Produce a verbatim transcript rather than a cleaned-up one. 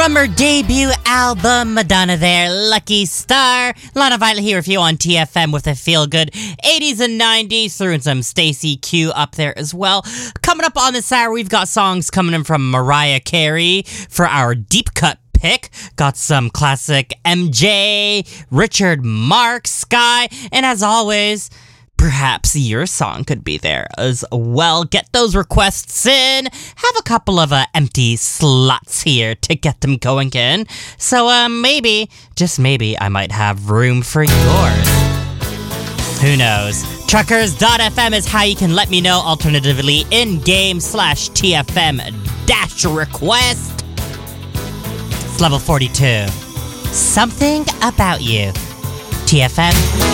From her debut album, Madonna there, Lucky Star. Lana Violet here with you on T F M with a feel-good eighties and nineties. Threw in some Stacey Q up there as well. Coming up on this hour, we've got songs coming in from Mariah Carey for our deep cut pick. Got some classic M J, Richard Marx, Sky, and as always, perhaps your song could be there as well. Get those requests in. Have a couple of uh, empty slots here to get them going in. So uh, maybe, just maybe, I might have room for yours. Who knows? Truckers dot f m is how you can let me know. Alternatively, in-game slash T F M dash request. It's level forty-two. Something about you. T F M.